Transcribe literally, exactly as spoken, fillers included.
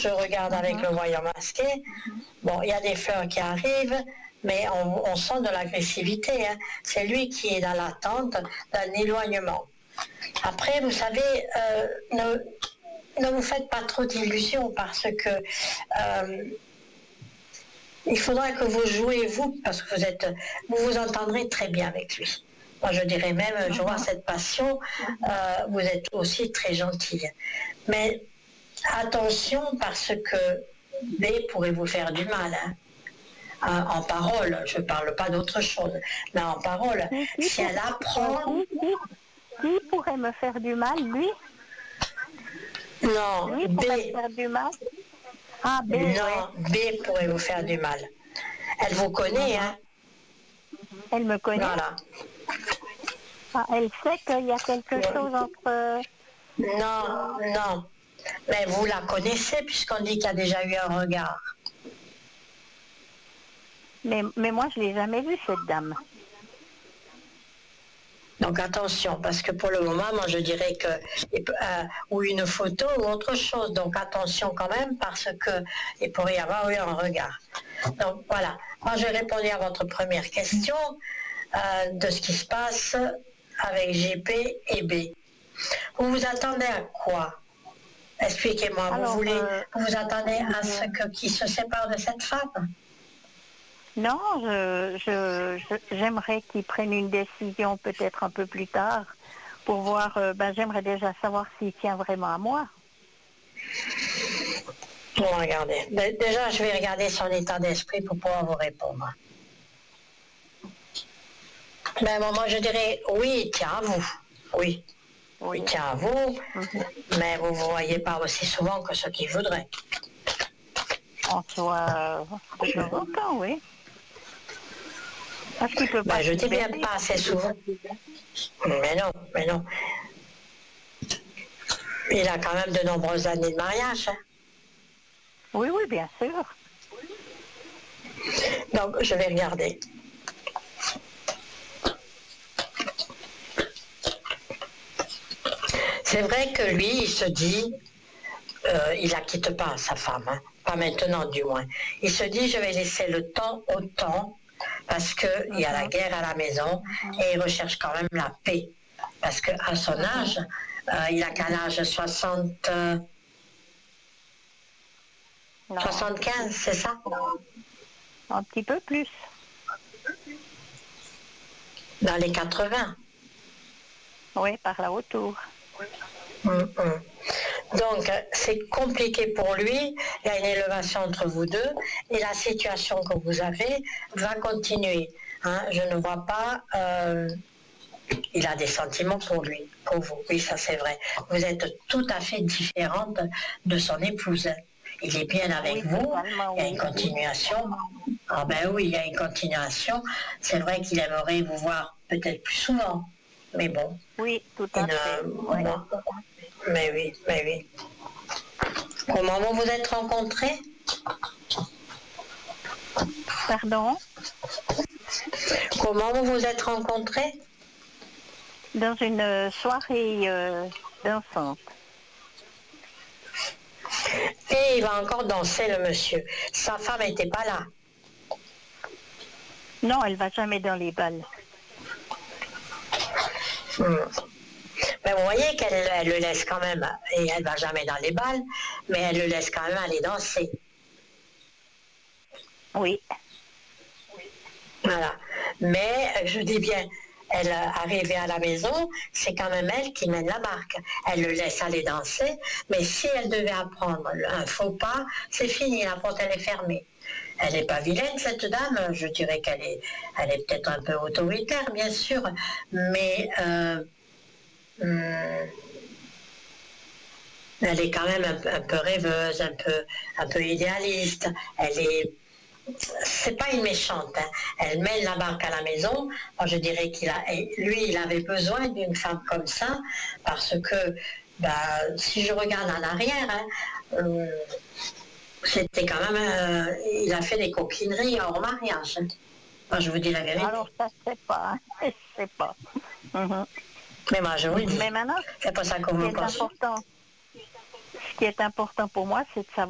je regarde avec le voyant masqué. Bon, il y a des fleurs qui arrivent, mais on, on sent de l'agressivité. Hein. C'est lui qui est dans l'attente d'un éloignement. Après, vous savez, euh, ne, ne vous faites pas trop d'illusions parce que euh, il faudra que vous jouez vous, parce que vous êtes, vous vous entendrez très bien avec lui. Moi, je dirais même, je vois cette passion, euh, vous êtes aussi très gentille. Mais attention, parce que B pourrait vous faire du mal. Hein. En parole, je ne parle pas d'autre chose, mais en parole, qui, qui si elle apprend... Qui, qui, qui pourrait me faire du mal, lui? Non, lui B. pourrait me faire du mal? Ah, B, Non, ouais. B pourrait vous faire du mal. Elle vous connaît, hein? Elle me connaît? Voilà. Ah, elle sait qu'il y a quelque chose entre... Non, non. Mais vous la connaissez puisqu'on dit qu'il y a déjà eu un regard. Mais, mais moi, je ne l'ai jamais vue, cette dame. Donc attention, parce que pour le moment, moi je dirais que, euh, ou une photo ou autre chose. Donc attention quand même, parce que il pourrait y avoir eu un regard. Donc voilà, moi je répondais à votre première question euh, de ce qui se passe avec J P et B. Vous vous attendez à quoi? Expliquez-moi, vous Alors, voulez, euh, vous vous attendez à ce que qui se sépare de cette femme? Non, je, je, je, j'aimerais qu'ils prennent une décision peut-être un peu plus tard pour voir, euh, ben, j'aimerais déjà savoir s'il tient vraiment à moi. Bon, regardez. Déjà, je vais regarder son état d'esprit pour pouvoir vous répondre. Ben, moi, je dirais, oui, il tient à vous. Oui. Oui. Il tient à vous, Mm-hmm. mais vous ne vous voyez pas aussi souvent que ce qu'il voudrait. En soit, de temps en temps, oui. Parce qu'il peut pas. Ben, je dis bien pas assez souvent. Mais non, mais non. Il a quand même de nombreuses années de mariage. Hein. Oui, oui, bien sûr. Donc, je vais regarder. C'est vrai que lui, il se dit, euh, il la quitte pas, sa femme, hein. Pas maintenant du moins. Il se dit, je vais laisser le temps au temps, parce qu'il uh-huh. y a la guerre à la maison, uh-huh. et il recherche quand même la paix. Parce qu'à son uh-huh. âge, euh, il a quel âge? soixante... Euh, soixante-quinze, c'est ça? Un petit peu plus. Dans les quatre-vingts. Oui, par là autour. Mm-hmm. Donc, c'est compliqué pour lui, il y a une élévation entre vous deux, et la situation que vous avez va continuer. Hein, je ne vois pas... Euh, il a des sentiments pour lui, pour vous, oui, ça c'est vrai. Vous êtes tout à fait différente de son épouse. Il est bien avec oui, vous, il y a une continuation. Ah ben oui, il y a une continuation. C'est vrai qu'il aimerait vous voir peut-être plus souvent, mais bon. Oui, tout à une, fait. Ouais. Moi, mais oui, mais oui. Comment vous vous êtes rencontrés? Pardon? Comment vous vous êtes rencontrés? Dans une soirée euh, dansante. Et il va encore danser, le monsieur. Sa femme n'était pas là. Non, elle va jamais dans les balles. Hmm. Mais vous voyez qu'elle elle le laisse quand même, et elle va jamais dans les balles, mais elle le laisse quand même aller danser. Oui. Voilà. Mais, je dis bien, elle arrivée à la maison, c'est quand même elle qui mène la barque. Elle le laisse aller danser, mais si elle devait apprendre un faux pas, c'est fini, la porte elle est fermée. Elle n'est pas vilaine, cette dame, je dirais qu'elle est, elle est peut-être un peu autoritaire, bien sûr, mais euh, hum, elle est quand même un peu, un peu rêveuse, un peu, un peu idéaliste. Elle est, c'est pas une méchante. Hein. Elle mène la barque à la maison. Moi, je dirais qu'il a, lui, il avait besoin d'une femme comme ça, parce que, bah, si je regarde en arrière, hein, euh, c'était quand même, euh, il a fait des coquineries hors mariage. Hein. Moi, je vous dis la vérité. Alors, ça, je sais pas. Je sais pas. Mm-hmm. Mais moi, je vous le dis. Mais maintenant, c'est pas ça qu'on ce qui vous est pense. important, ce qui est important pour moi, c'est de savoir